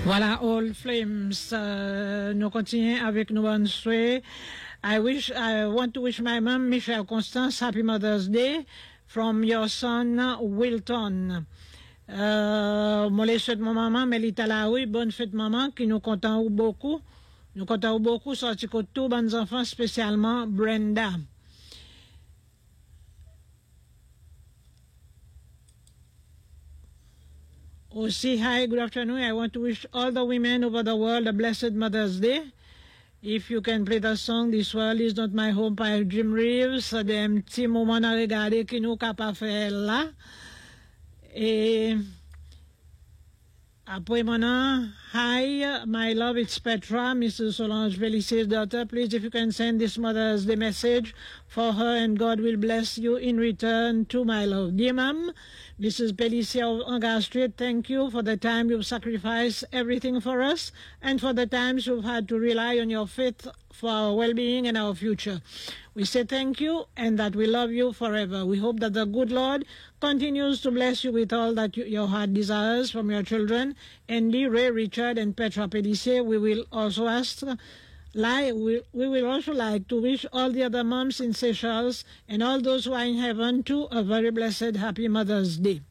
Voilà, All Flames. Nous continuons avec nos bonnes souhaits. I want to wish my mom, Michelle Constance, happy Mother's Day from your son, Wilton. Moi, les souhaits de mon maman, Melita Laoui, bonne fête maman, qui nous comptons beaucoup. Nous comptons beaucoup, sorti que tous bonnes enfants, spécialement Brenda. Aussi, hi, good afternoon. I want to wish all the women over the world a blessed Mother's Day. If you can play the song This World Is Not My Home by Jim Reeves, des petits moments à regarder qui nous capables faire là. Et après maintenant, hi, my love, it's Petra, Mrs. Solange Bellicier's daughter. Please, if you can send this Mother's Day message for her, and God will bless you in return to my love. Dear Mom, Mrs. Bellissier of Angar Street, thank you for the time you've sacrificed everything for us, and for the times you've had to rely on your faith for our well-being and our future. We say thank you, and that we love you forever. We hope that the good Lord continues to bless you with all that your heart desires from your children, Andy, Ray, Richard, and Petra Pellissier. We will also we will also like to wish all the other moms in Seychelles and all those who are in heaven too a very blessed, happy Mother's Day.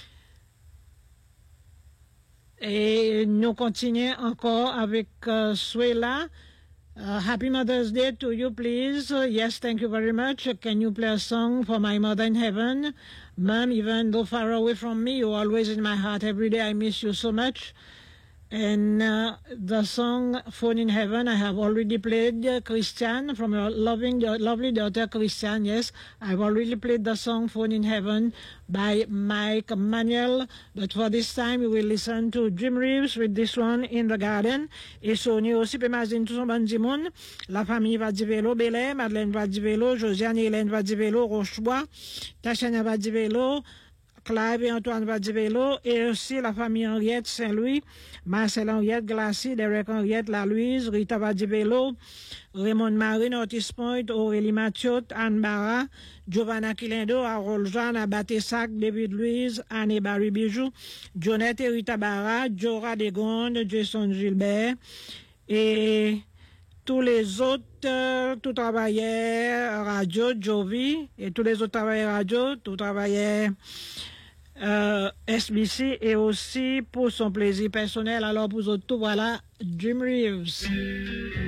Et nous continuons encore avec Suela. Happy Mother's Day to you, please. Yes, thank you very much. Can you play a song for my mother in heaven? Mom, even though far away from me, you're always in my heart every day. I miss you so much. And the song Phone in Heaven, I have already played Christian, from your lovely daughter Christian. Yes, I've already played the song Phone in Heaven by Mike Manuel. But for this time, we will listen to Jim Reeves with this one, In the Garden. Et Sony aussi peut imaginer tout son bon monde. La famille va dire vélo, Belay, Madeleine va dire vélo, Josiane et Hélène va dire vélo, Rochebois, Tachania va dire vélo, Clive et Antoine Vadivelo, et aussi la famille Henriette Saint-Louis, Marcel Henriette Glacy, Derek Henriette La Louise, Rita Vadivelo, Raymond Marine, Otis Point, Aurélie Mathieu, Anne Barra, Giovanna Quilindo, Harold Jean, Abatesac, David Louise, Anne Barry Bijou, Jonette et Rita Barra, Jora Desgondes, Jason Gilbert, et tous les autres, tout travailleurs radio, Jovi, et tous les autres travailleurs radio, tout travailleurs SBC, et aussi pour son plaisir personnel. Alors pour eux autres, voilà, Jim Reeves.